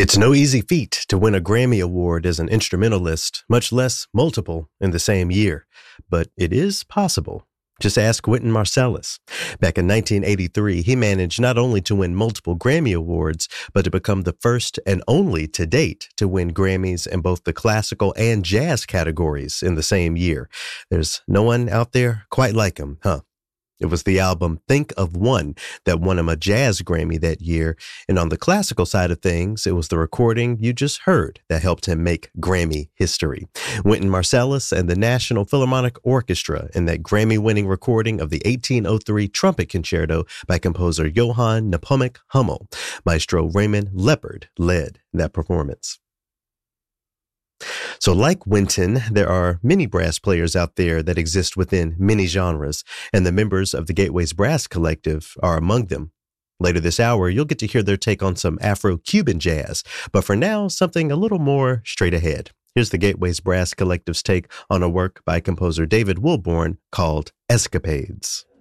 It's no easy feat to win a Grammy Award as an instrumentalist, much less multiple in the same year. But it is possible. Just ask Wynton Marsalis. Back in 1983, he managed not only to win multiple Grammy Awards, but to become the first and only to date to win Grammys in both the classical and jazz categories in the same year. There's no one out there quite like him, huh? It was the album Think of One that won him a jazz Grammy that year. And on the classical side of things, it was the recording you just heard that helped him make Grammy history. Wynton Marsalis and the National Philharmonic Orchestra in that Grammy-winning recording of the 1803 Trumpet Concerto by composer Johann Nepomuk Hummel. Maestro Raymond Leppard led that performance. So like Wynton, there are many brass players out there that exist within many genres, and the members of the Gateways Brass Collective are among them. Later this hour, you'll get to hear their take on some Afro-Cuban jazz, but for now, something a little more straight ahead. Here's the Gateways Brass Collective's take on a work by composer David Wilborn called Escapades.